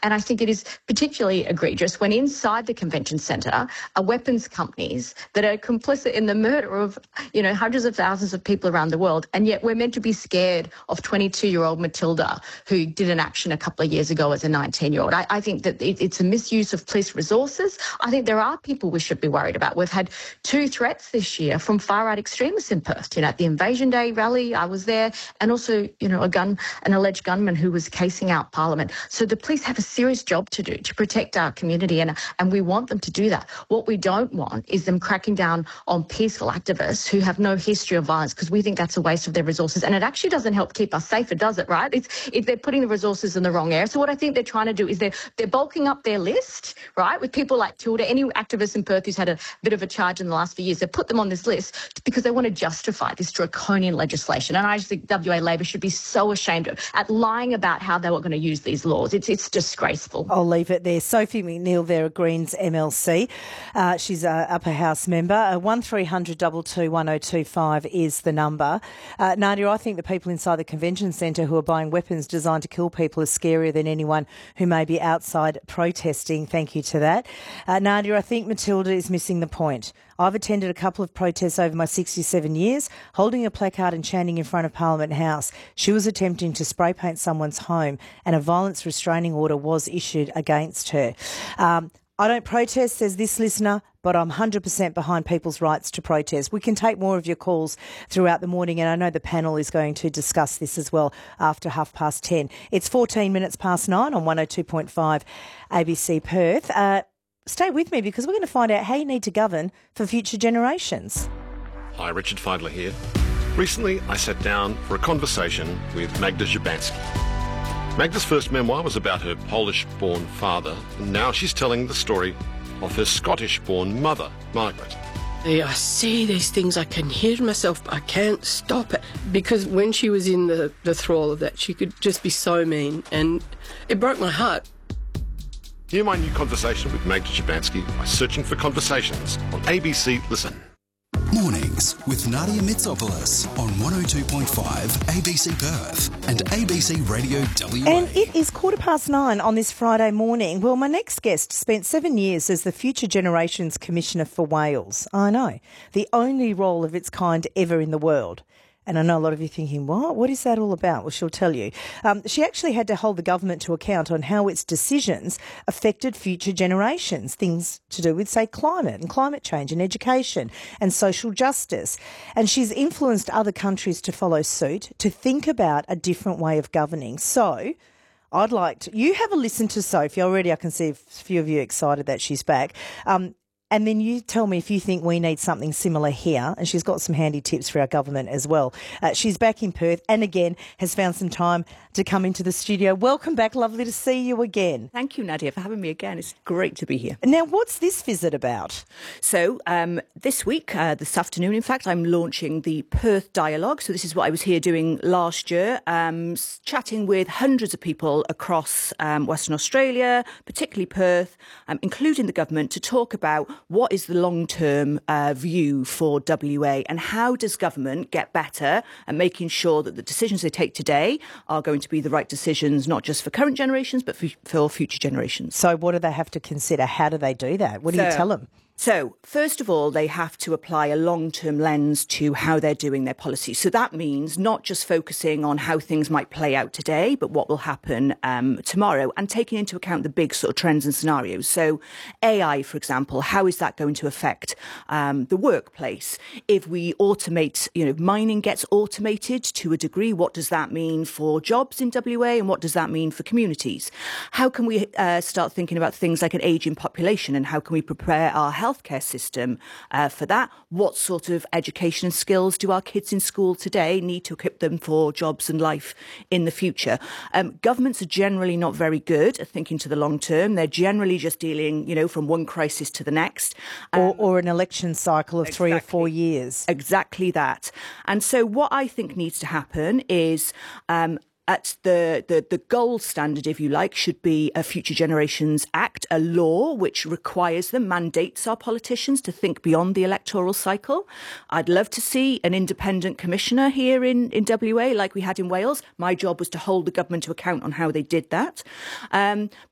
And I think it is particularly egregious when inside the convention centre are weapons companies that are complicit in the murder of, hundreds of thousands of people around the world. And yet we're meant to be scared of 22-year-old Matilda, who did an action a couple of years ago as a 19-year-old. I think that it's a misuse of police resources. I think there are people we should be worried about. We've had 2 threats this year from far-right extremists in Perth. At the Invasion Day rally, I was there, and also, an alleged gunman who was casing out Parliament. So the police have a serious job to do to protect our community, and we want them to do that. What we don't want is them cracking down on peaceful activists who have no history of violence, because we think that's a waste of their resources, and it actually doesn't help keep us safer, does it, right? If they're putting the resources in the wrong area. So what I think they're trying to do is they're bulking up their list, right, with people like Tilda, any activist in Perth who's had a bit of a charge in the last few years. They put them on this list because they want to justify this draconian legislation. And I just think WA Labor should be so ashamed at lying about how they were going to use these laws. It's disgraceful. I'll leave it there. Sophie McNeil there, a Greens MLC. She's an upper house member. 1300 22 1025 is the number. Nadia, I think the people inside the convention centre who are buying weapons designed to kill people is scarier than anyone who may be outside protesting. Thank you to that. Nadia, I think Matilda is missing the point. I've attended a couple of protests over my 67 years, holding a placard and chanting in front of Parliament House. She was attempting to spray paint someone's home, and a violence restraining order was issued against her. I don't protest, says this listener, but I'm 100% behind people's rights to protest. We can take more of your calls throughout the morning, and I know the panel is going to discuss this as well after 10:30. It's 14 minutes past 9 on 102.5 ABC Perth. Stay with me, because we're going to find out how you need to govern for future generations. Hi, Richard Feidler here. Recently, I sat down for a conversation with Magda Szubanski. Magda's first memoir was about her Polish-born father, and now she's telling the story of her Scottish-born mother, Margaret. I see these things, I can hear myself, but I can't stop it. Because when she was in the thrall of that, she could just be so mean, and it broke my heart. Hear my new conversation with Magda Szubanski by searching for Conversations on ABC Listen. Mornings with Nadia Mitsopoulos on 102.5 ABC Perth and ABC Radio WA. And it is 9:15 on this Friday morning. Well, my next guest spent 7 years as the Future Generations Commissioner for Wales. I know, the only role of its kind ever in the world. And I know a lot of you thinking, what is that all about? Well, she'll tell you. She actually had to hold the government to account on how its decisions affected future generations, things to do with, say, climate and climate change and education and social justice. And she's influenced other countries to follow suit, to think about a different way of governing. So I'd like to, you have a listen to Sophie. Already I can see a few of you excited that she's back. And then you tell me if you think we need something similar here. And she's got some handy tips for our government as well. She's back in Perth and again has found some time to come into the studio. Welcome back. Lovely to see you again. Thank you, Nadia, for having me again. It's great to be here. Now, what's this visit about? So this week, this afternoon, in fact, I'm launching the Perth Dialogue. So this is what I was here doing last year, chatting with hundreds of people across Western Australia, particularly Perth, including the government, to talk about what is the long-term view for WA and how does government get better at making sure that the decisions they take today are going to be the right decisions, not just for current generations, but for future generations. So what do they have to consider? How do they do that? What do you tell them? So, first of all, they have to apply a long-term lens to how they're doing their policy. So that means not just focusing on how things might play out today, but what will happen tomorrow, and taking into account the big sort of trends and scenarios. So AI, for example, how is that going to affect the workplace? If we automate, mining gets automated to a degree, what does that mean for jobs in WA and what does that mean for communities? How can we start thinking about things like an ageing population and how can we prepare our healthcare system for that? What sort of education and skills do our kids in school today need to equip them for jobs and life in the future? Governments are generally not very good at thinking to the long term. They're generally just dealing, from one crisis to the next. Or an election cycle of 3 or 4 years. Exactly that. And so what I think needs to happen is at the gold standard, if you like, should be a Future Generations Act, a law which requires them, mandates our politicians to think beyond the electoral cycle. I'd love to see an independent commissioner here in WA like we had in Wales. My job was to hold the government to account on how they did that.